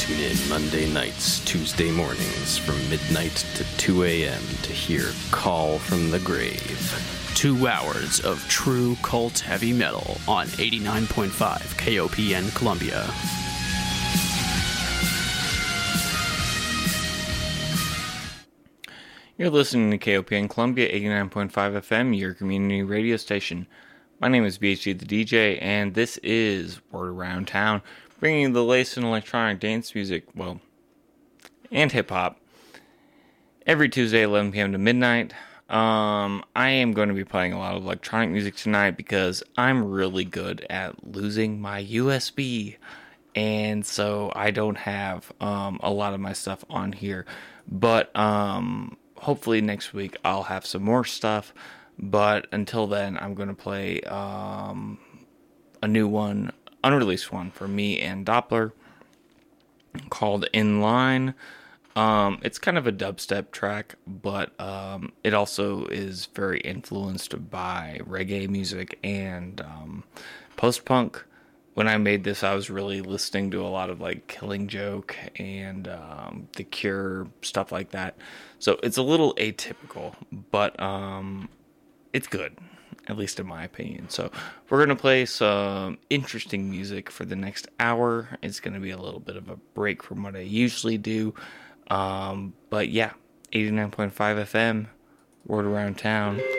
Tune in Monday nights, Tuesday mornings from midnight to 2 a.m. to hear Call from the Grave. 2 hours of true cult heavy metal on 89.5 KOPN Columbia. You're listening to KOPN Columbia 89.5 FM, your community radio station. My name is BHG the DJ, and this is Word Around Town, bringing you the latest in electronic dance music, and hip-hop, every Tuesday, 11 p.m. to midnight. I am going to be playing a lot of electronic music tonight because I'm really good at losing my USB, and so I don't have a lot of my stuff on here, but hopefully next week I'll have some more stuff. But until then, I'm going to play a new one, unreleased one for me and Doppler called In Line. It's kind of a dubstep track, but it also is very influenced by reggae music and post-punk. When I made this, I was really listening to a lot of like Killing Joke and The Cure, stuff like that. So it's a little atypical, but it's good, at least in my opinion. So we're going to play some interesting music for the next hour. It's going to be a little bit of a break from what I usually do. But yeah, 89.5 FM, Word Around Town.